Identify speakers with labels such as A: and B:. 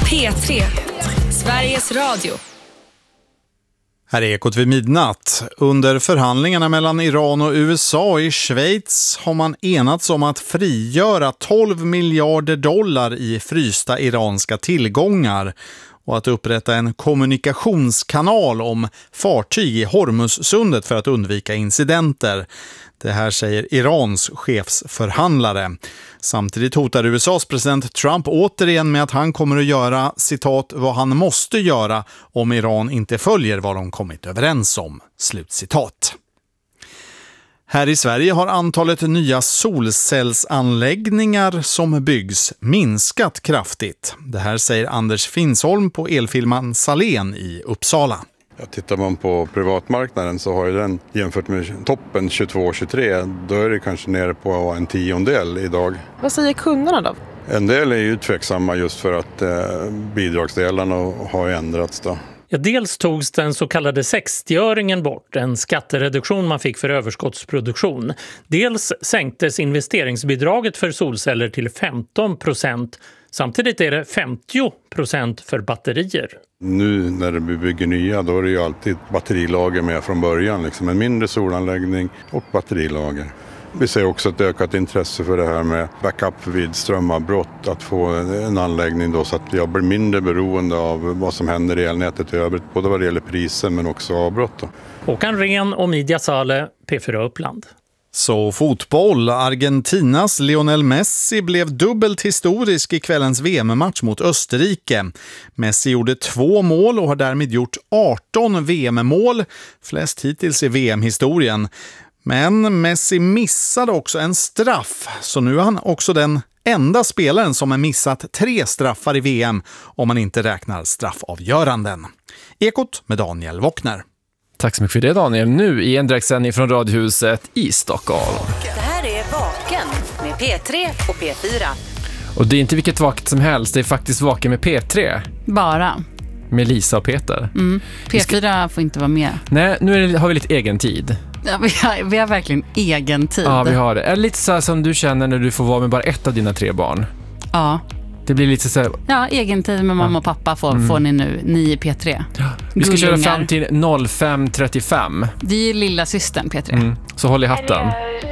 A: P3, Sveriges Radio.
B: Här är Ekot vid midnatt. Under förhandlingarna mellan Iran och USA i Schweiz har man enats om att frigöra 12 miljarder dollar i frysta iranska tillgångar och att upprätta en kommunikationskanal om fartyg i Hormuzsundet för att undvika incidenter. Det här säger Irans chefsförhandlare. Samtidigt hotar USAs president Trump återigen med att han kommer att göra, citat, vad han måste göra om Iran inte följer vad de kommit överens om, slutcitat. Här i Sverige har antalet nya solcellsanläggningar som byggs minskat kraftigt. Det här säger Anders Finsholm på elfirman Salén i Uppsala.
C: Tittar man på privatmarknaden så har ju den jämfört med toppen 22-23, då är det kanske nere på en 10-del idag.
D: Vad säger kunderna då?
C: En del är ju tveksamma just för att bidragsdelarna har ändrats då.
E: Ja, dels togs den så kallade 60-öringen bort, en skattereduktion man fick för överskottsproduktion. Dels sänktes investeringsbidraget för solceller till 15%. Samtidigt är det 50% för batterier.
C: Nu när vi bygger nya, då är det ju alltid batterilager med från början. Liksom en mindre solanläggning och batterilager. Vi ser också ett ökat intresse för det här med backup vid strömavbrott. Att få en anläggning då så att jag blir mindre beroende av vad som händer i elnätet i övrigt. Både vad det gäller priser men också avbrott då.
E: Håkan Rehn och Midja Sale, P4 Uppland.
B: Så fotboll. Argentinas Lionel Messi blev dubbelt historisk i kvällens VM-match mot Österrike. Messi gjorde 2 mål och har därmed gjort 18 VM-mål, flest hittills i VM-historien. Men Messi missade också en straff, så nu är han också den enda spelaren som har missat 3 straffar i VM om man inte räknar straffavgöranden. Ekot med Daniel Wockner.
F: Tack så mycket för det, Daniel. Nu i en direktsändning från Radiohuset i Stockholm.
G: Det här är Vaken med P3 och P4.
F: Och det är inte vilket vaket som helst, det är faktiskt Vaken med P3.
H: Bara.
F: Med Lisa och Peter.
H: P4 får inte vara med.
F: Nej, nu har vi lite egen tid.
H: Ja, vi har verkligen egen tid.
F: Ja, vi har det. Är det lite så här som du känner när du får vara med bara ett av dina 3 barn?
H: Ja.
F: Det blir lite så här...
H: Ja, egen tid med mamma och pappa får ni nu, ni i P3.
F: Ja. Vi ska köra fram till 05.35.
H: Det är ju lilla systern P3.
F: Så håll i hatten.